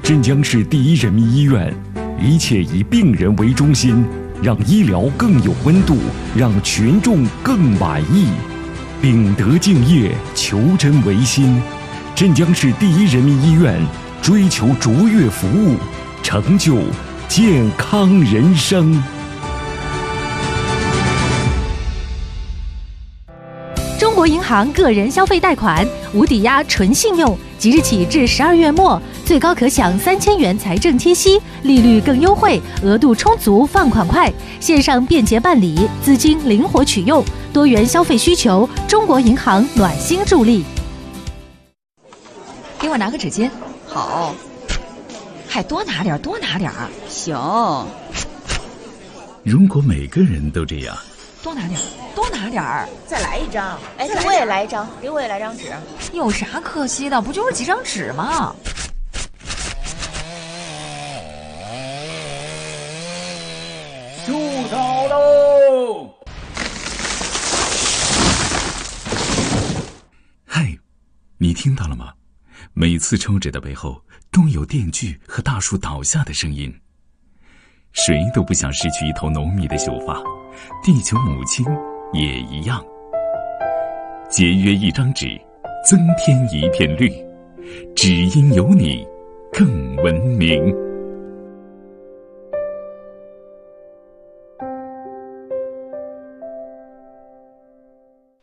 镇江市第一人民医院，一切以病人为中心，让医疗更有温度，让群众更满意。秉德敬业，求真维新。镇江市第一人民医院追求卓越服务，成就健康人生。 中国银行个人消费贷款无抵押纯信用，即日起至12月末，最高可享3000元财政贴息，利率更优惠，额度充足，放款快，线上便捷办理，资金灵活取用，多元消费需求，中国银行暖心助力。 给我拿个纸巾。 好， 还多拿点，多拿点。 行。 如果每个人都这样， 多拿点，多拿点儿。 再来一张。哎，给我也来一张，给我也来张纸。 有啥可惜的？不就是几张纸吗？ 住手喽！ 嗨，你听到了吗？每次抽纸的背后都有电锯和大树倒下的声音。谁都不想失去一头浓密的秀发，地球母亲也一样。节约一张纸，增添一片绿，只因有你更文明。